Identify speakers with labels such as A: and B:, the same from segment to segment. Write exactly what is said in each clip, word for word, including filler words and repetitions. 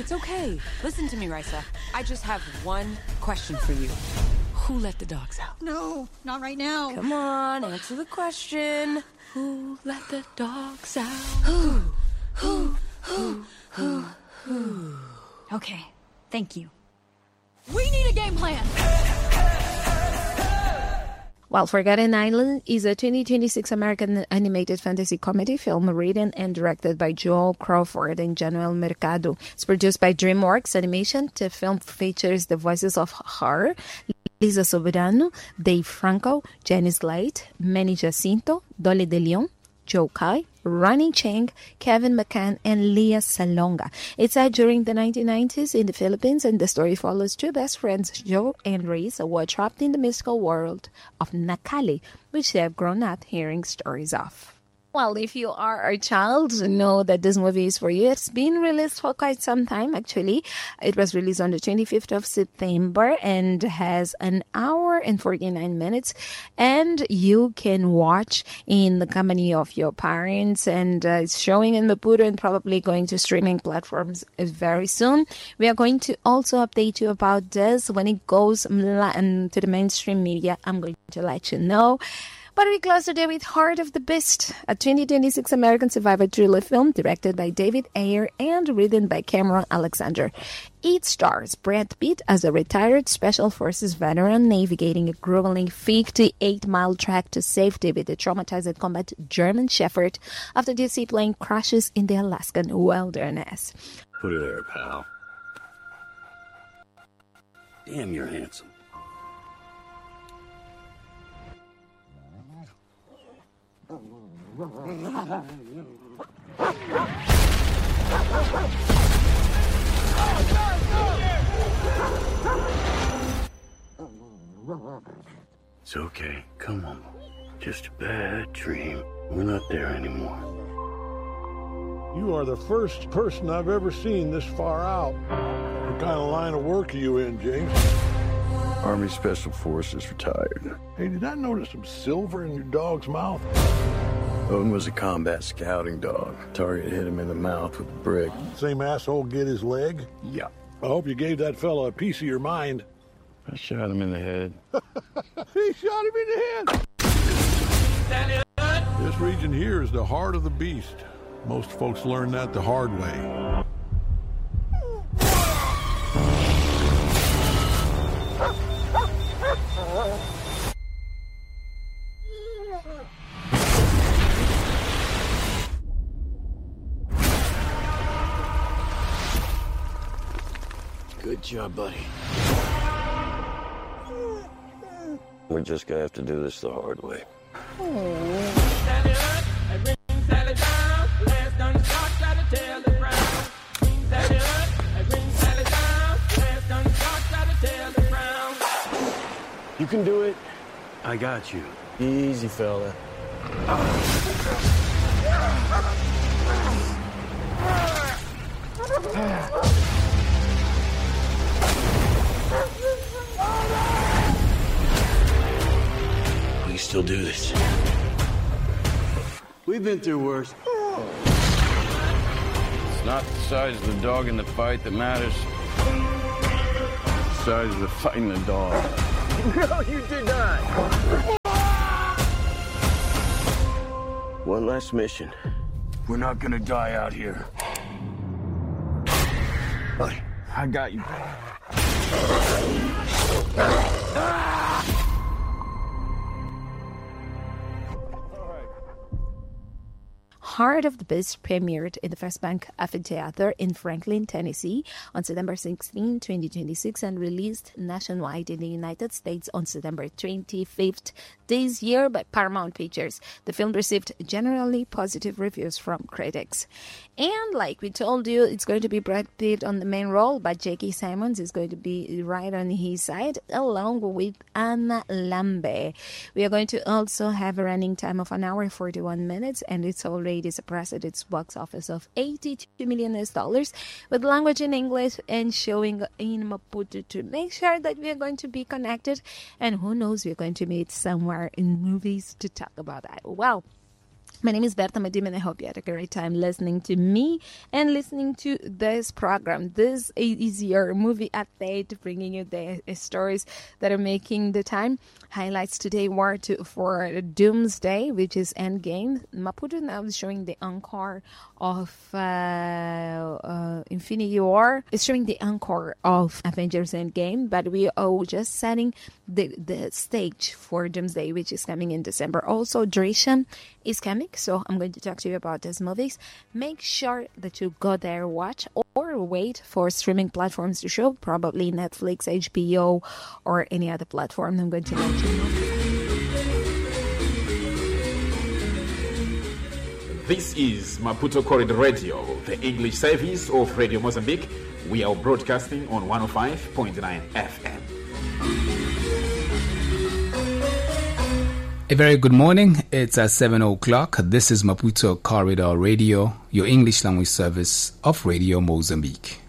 A: It's okay. Listen to me, Raisa. I just have one question for you. Who let the dogs out?
B: No, not right now.
A: Come on, answer the question. Who let the dogs out?
B: Who? Who? Who? Who? Who? Okay, thank you. We need a game plan!
C: While Forgotten Island is a twenty twenty-six American animated fantasy comedy film written and directed by Joel Crawford and Januel Mercado. It's produced by DreamWorks Animation. The film features the voices of Har, Lisa Soberano, Dave Franco, Janice Light, Manny Jacinto, Dolly De Leon, Joe Kai, Ronnie Chang, Kevin McCann, and Leah Salonga. It's set during the nineteen nineties in the Philippines, and the story follows two best friends, Joe and Reyes, who are trapped in the mystical world of Nakali, which they have grown up hearing stories of. Well, if you are a child, know that this movie is for you. It's been released for quite some time, actually. It was released on the twenty-fifth of September and has an hour and forty-nine minutes. And you can watch in the company of your parents. And uh, it's showing in Maputo and probably going to streaming platforms very soon. We are going to also update you about this when it goes to the mainstream media. I'm going to let you know. But we close today with Heart of the Beast, a twenty twenty-six American survivor thriller film directed by David Ayer and written by Cameron Alexander. It stars Brad Pitt as a retired Special Forces veteran navigating a grueling fifty-eight mile trek to safety with a traumatized combat German Shepherd after the seaplane crashes in the Alaskan wilderness.
D: Put her there, pal. Damn, you're handsome. It's okay. Come on. Just a bad dream. We're not there anymore.
E: You are the first person I've ever seen this far out. What kind of line of work are you in, James?
D: Army Special Forces retired.
E: Hey, did I notice some silver in your dog's mouth?
D: Owen was a combat scouting dog. Target hit him in the mouth with a brick.
E: Same asshole get his leg?
D: Yeah.
E: I hope you gave that fella a piece of your mind.
D: I shot him in the head.
E: He shot him in the head! This region here is the heart of the beast. Most folks learn that the hard way.
D: Good job, buddy. We're just gonna have to do this the hard way. You can do it. I got you. Easy, fella. We can still do this. We've been through worse. It's not the size of the dog in the fight that matters. It's the size of the fight in the dog.
F: No, you did not.
D: One last mission. We're not gonna die out here. Buddy,
F: I got you.
C: Heart of the Beast premiered in the First Bank Amphitheater in Franklin, Tennessee on September sixteenth, twenty twenty-six and released nationwide in the United States on September twenty-fifth this year by Paramount Pictures. The film received generally positive reviews from critics. And like we told you, it's going to be Brad Pitt on the main role, but J K. Simmons is going to be right on his side along with Anna Lambe. We are going to also have a running time of an hour and forty-one minutes, and it's already suppressed at its box office of eighty-two million U S dollars with language in English and showing in Maputo to make sure that we are going to be connected, and who knows, we're going to meet somewhere in movies to talk about that. Well, My name is Berta Madim, and I hope you had a great time listening to me and listening to this program. This is your movie update, bringing you the stories that are making the time. Highlights today were to, for Doomsday, which is Endgame. Maputo now is showing the encore of uh, uh, Infinity War. It's showing the encore of Avengers Endgame, but we are just setting the, the stage for Doomsday, which is coming in December. Also, Duration is coming, so I'm going to talk to you about these movies. Make sure that you go there, watch, or wait for streaming platforms to show, probably Netflix, H B O, or any other platform. I'm going to let you know.
G: This is Maputo Corridor Radio, the English service of Radio Mozambique. We are broadcasting on one oh five point nine F M.
H: A very good morning. It's at seven o'clock. This is Maputo Corridor Radio, your English language service of Radio Mozambique.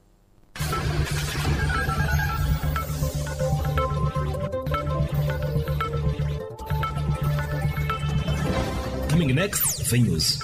I: Coming next, the news.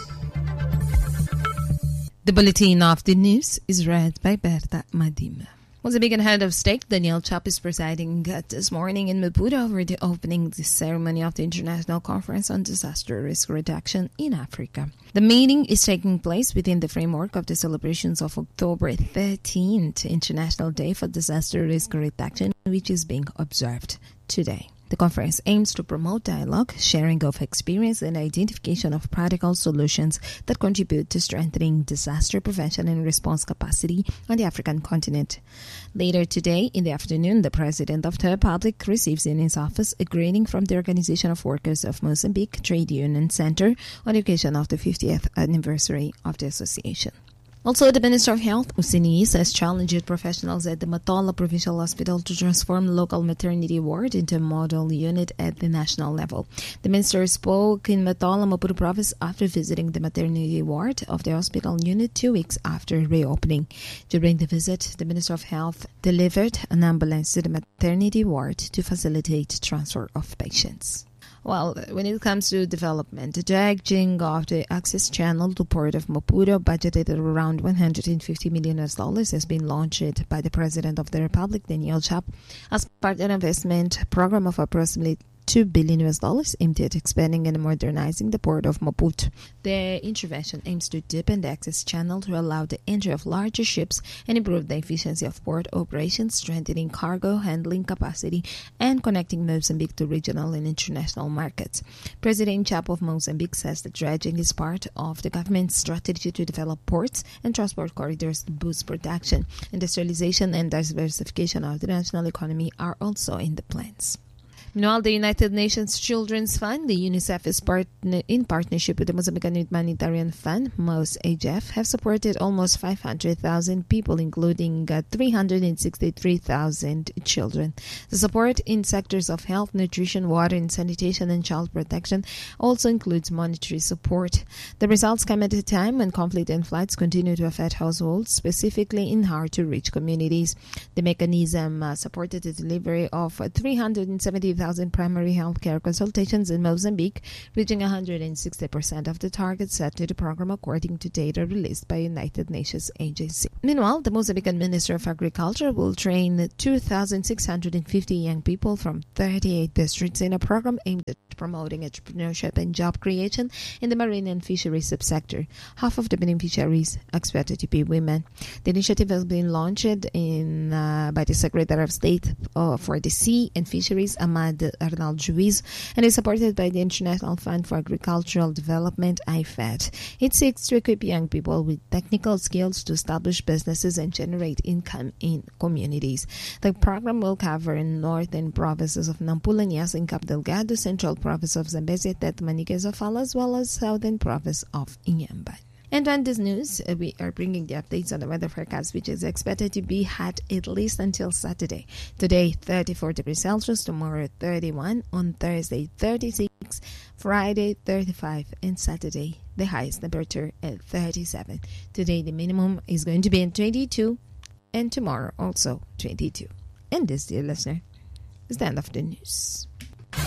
C: The bulletin of the news is read by Berta Madim. Mozambican head of state Daniel Chap is presiding uh, this morning in Maputo over the opening ceremony of the International Conference on Disaster Risk Reduction in Africa. The meeting is taking place within the framework of the celebrations of October thirteenth, International Day for Disaster Risk Reduction, which is being observed today. The conference aims to promote dialogue, sharing of experience, and identification of practical solutions that contribute to strengthening disaster prevention and response capacity on the African continent. Later today, in the afternoon, the President of the Republic receives in his office a greeting from the Organization of Workers of Mozambique Trade Union Center on the occasion of the fiftieth anniversary of the association. Also, the Minister of Health, Usini Issa, has challenged professionals at the Matola Provincial Hospital to transform local maternity ward into a model unit at the national level. The Minister spoke in Matola, Maputo Province after visiting the maternity ward of the hospital unit two weeks after reopening. During the visit, the Minister of Health delivered an ambulance to the maternity ward to facilitate transfer of patients. Well, when it comes to development, the dredging of the access channel to Port of Maputo, budgeted at around one hundred fifty million U S dollars, has been launched by the President of the Republic, Daniel Chap, as part of an investment program of approximately two billion U S dollars aimed at expanding and modernizing the port of Maputo. The intervention aims to deepen the access channel to allow the entry of larger ships and improve the efficiency of port operations, strengthening cargo handling capacity, and connecting Mozambique to regional and international markets. President Chap of Mozambique says that dredging is part of the government's strategy to develop ports and transport corridors to boost production. Industrialization and diversification of the national economy are also in the plans. Meanwhile, the United Nations Children's Fund, the UNICEF, is part- in partnership with the Mozambican Humanitarian Fund, MOSAGF, have supported almost five hundred thousand people, including uh, three hundred sixty-three thousand children. The support in sectors of health, nutrition, water, and sanitation and child protection also includes monetary support. The results come at a time when conflict and floods continue to affect households, specifically in hard-to-reach communities. The mechanism uh, supported the delivery of uh, three hundred seventy thousand primary health care consultations in Mozambique, reaching one hundred sixty percent of the target set to the program according to data released by United Nations Agency. Meanwhile, the Mozambican Minister of Agriculture will train two thousand six hundred fifty young people from thirty-eight districts in a program aimed at promoting entrepreneurship and job creation in the marine and fisheries subsector. Half of the beneficiaries expected to be women. The initiative has been launched in uh, by the Secretary of State uh, for the Sea and Fisheries, Ahmad Arnald Juiz, and is supported by the International Fund for Agricultural Development, I F A D. It seeks to equip young people with technical skills to establish businesses and generate income in communities. The program will cover northern provinces of Nampula, Niassa, and Cabo Delgado, central province of Zambezia, Tetmanica, Zofala, as well as southern province of Inhambane. And on this news, uh, we are bringing the updates on the weather forecast, which is expected to be hot at least until Saturday. Today, thirty-four degrees Celsius. Tomorrow, thirty-one. On Thursday, thirty-six. Friday, thirty-five. And Saturday, the highest temperature at thirty-seven. Today, the minimum is going to be at twenty-two. And tomorrow, also twenty-two. And this, dear listener, is the end of the news.